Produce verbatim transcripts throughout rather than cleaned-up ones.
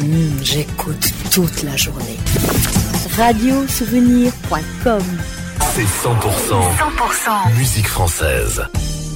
Mmh, j'écoute toute la journée. radio souvenir point com. C'est cent pour cent, cent pour cent musique française.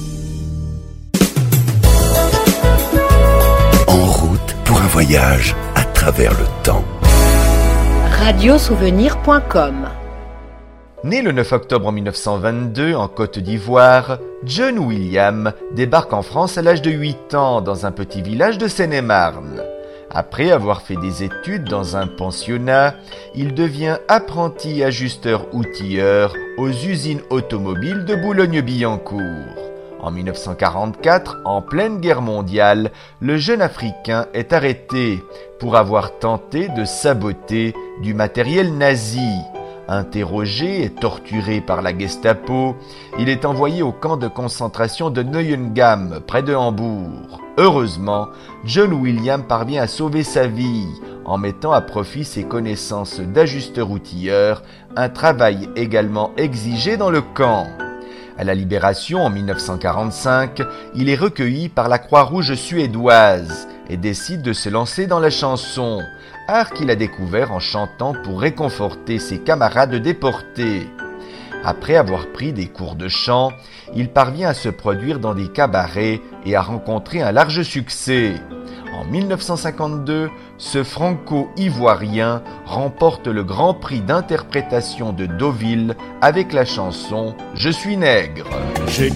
En route pour un voyage à travers le temps. radio souvenir point com. Né le neuf octobre mille neuf cent vingt-deux en Côte d'Ivoire, John William débarque en France à l'âge de huit ans dans un petit village de Seine-et-Marne. Après avoir fait des études dans un pensionnat, il devient apprenti ajusteur-outilleur aux usines automobiles de Boulogne-Billancourt. En mille neuf cent quarante-quatre, en pleine guerre mondiale, le jeune Africain est arrêté pour avoir tenté de saboter du matériel nazi. Interrogé et torturé par la Gestapo, il est envoyé au camp de concentration de Neuengamme, près de Hambourg. Heureusement, John William parvient à sauver sa vie en mettant à profit ses connaissances d'ajusteur-outilleur, un travail également exigé dans le camp. À la Libération en mille neuf cent quarante-cinq, il est recueilli par la Croix-Rouge suédoise et décide de se lancer dans la chanson, art qu'il a découvert en chantant pour réconforter ses camarades déportés. Après avoir pris des cours de chant, il parvient à se produire dans des cabarets et à rencontrer un large succès. En mille neuf cent cinquante-deux, ce franco-ivoirien remporte le Grand Prix d'interprétation de Deauville avec la chanson « Je suis nègre ». J'ai